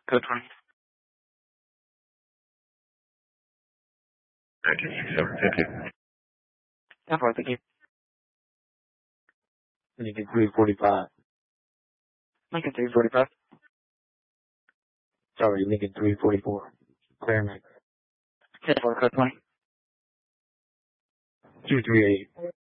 Code 20. 1967, thank you. 10-4, thank you. Lincoln 345. Lincoln 345. Sorry, Lincoln 344. Claremont. 10-4, code 20. 238.